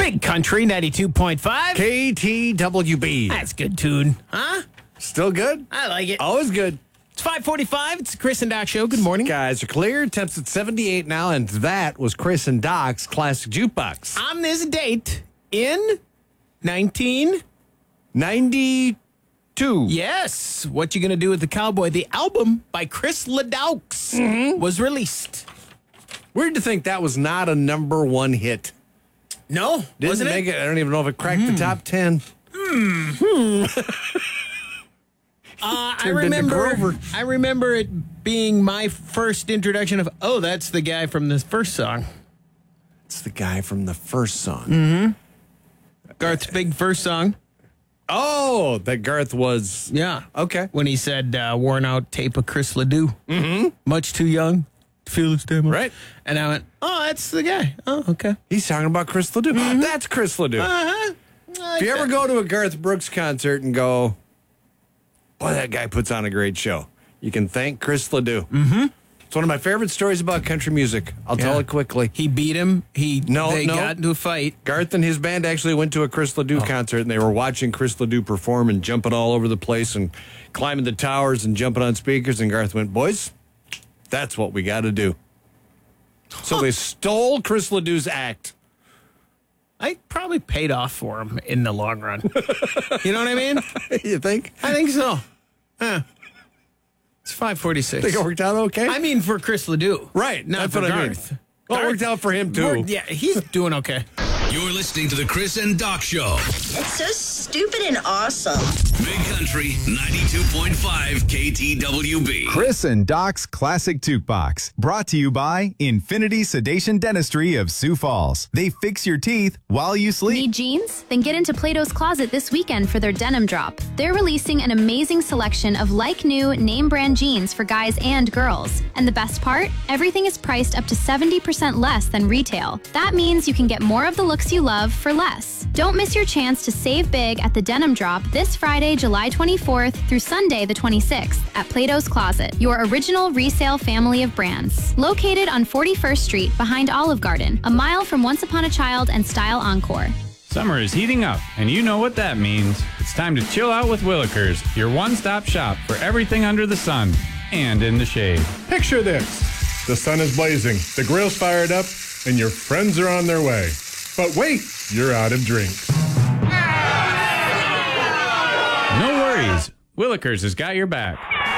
Big Country 92.5. KTWB. That's a good tune. Huh? Still good? I like it. Always good. It's 5:45. It's the Chris and Doc Show. Good morning. Guys are clear. Temps at 78 now, and that was Chris and Doc's Classic Jukebox. On this date in 1992. 92. Yes. What You Gonna Do with the Cowboy? The album by Chris LeDaux was rreleased. Weird to think that was not a number one hit. No, Didn't wasn't make it? I don't even know if it cracked the top 10. I remember it being my first introduction of, oh, that's the guy from the first song. It's the guy from the first song. Garth's big first song. Oh, that Garth was. Yeah. Okay. When he said, worn out tape of Chris Ledoux. Much too young to feel his demo. Right. And I went, oh, that's the guy. Oh, okay. He's talking about Chris Ledoux. That's Chris Ledoux. Uh-huh. If you ever go to a Garth Brooks concert and go, boy, that guy puts on a great show, you can thank Chris Ledoux. It's one of my favorite stories about country music. I'll tell it quickly. He beat him. They No. got into a fight. Garth and his band actually went to a Chris Ledoux concert, and they were watching Chris Ledoux perform and jumping all over the place and climbing the towers and jumping on speakers. And Garth went, boys, that's what we got to do. So they stole Chris Ledoux's act. I probably paid off for him in the long run. You know what I mean? You think? I think so. It's 5:46. Think it worked out okay? I mean, for Chris Ledoux. Right. Not That's for what I mean. Garth. Well, it worked out for him, too. Yeah, he's doing okay. You're listening to the Chris and Doc Show. It's so stupid and awesome. Big Country 92.5 KTWB. Chris and Doc's Classic Jukebox, brought to you by Infinity Sedation Dentistry of Sioux Falls. They fix your teeth while you sleep. Need jeans? Then get into Plato's Closet this weekend for their denim drop. They're releasing an amazing selection of like-new, name-brand jeans for guys and girls. And the best part? Everything is priced up to 70% less than retail. That means you can get more of the looks you love for less. Don't miss your chance to save big at the denim drop this Friday, July 24th through Sunday the 26th at Plato's Closet, your original resale family of brands. Located on 41st Street behind Olive Garden, a mile from Once Upon a Child and Style Encore. Summer is heating up, and you know what that means. It's time to chill out with Willikers, your one-stop shop for everything under the sun and in the shade. Picture this. The sun is blazing, the grill's fired up, and your friends are on their way. But wait, you're out of drinks. No worries, Willikers has got your back.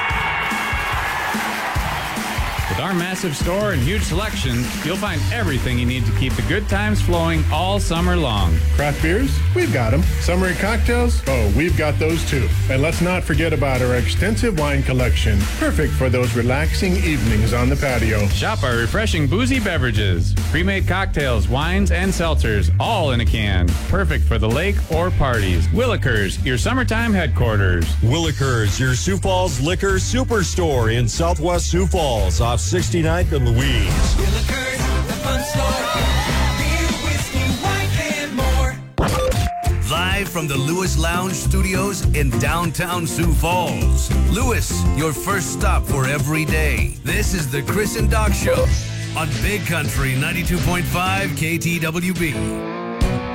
With our massive store and huge selection, you'll find everything you need to keep the good times flowing all summer long. Craft beers? We've got them. Summery cocktails? Oh, we've got those too. And let's not forget about our extensive wine collection. Perfect for those relaxing evenings on the patio. Shop our refreshing boozy beverages, pre-made cocktails, wines, and seltzers, all in a can. Perfect for the lake or parties. Willikers, your summertime headquarters. Willikers, your Sioux Falls liquor superstore in Southwest Sioux Falls off 69th and Louise. Willikers, the fun store. Beer, whiskey, wine, and more. Live from the Lewis Lounge Studios in downtown Sioux Falls. Lewis, your first stop for every day. This is the Chris and Doc Show on Big Country 92.5 KTWB.